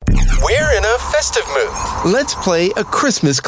We're in a festive mood. Let's play a Christmas